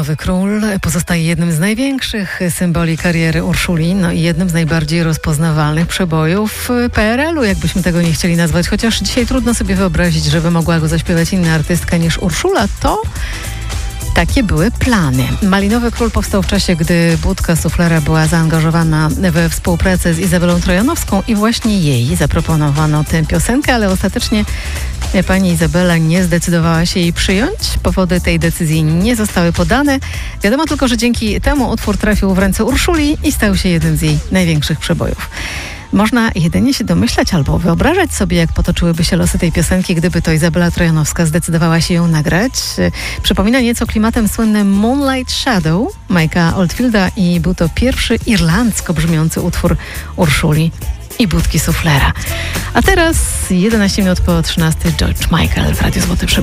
Malinowy Król pozostaje jednym z największych symboli kariery Urszuli, no i jednym z najbardziej rozpoznawalnych przebojów PRL-u, jakbyśmy tego nie chcieli nazwać. Chociaż dzisiaj trudno sobie wyobrazić, żeby mogła go zaśpiewać inna artystka niż Urszula, to takie były plany. Malinowy Król powstał w czasie, gdy Budka Suflera była zaangażowana we współpracę z Izabelą Trojanowską i właśnie jej zaproponowano tę piosenkę, ale ostatecznie pani Izabela nie zdecydowała się jej przyjąć. Powody tej decyzji nie zostały podane. Wiadomo tylko, że dzięki temu utwór trafił w ręce Urszuli i stał się jednym z jej największych przebojów. Można jedynie się domyślać albo wyobrażać sobie, jak potoczyłyby się losy tej piosenki, gdyby to Izabela Trojanowska zdecydowała się ją nagrać. Przypomina nieco klimatem słynny Moonlight Shadow Mike'a Oldfielda i był to pierwszy irlandzko brzmiący utwór Urszuli i Budki Suflera. A teraz 11 minut po 13 George Michael w Radiu Złoty Przebój.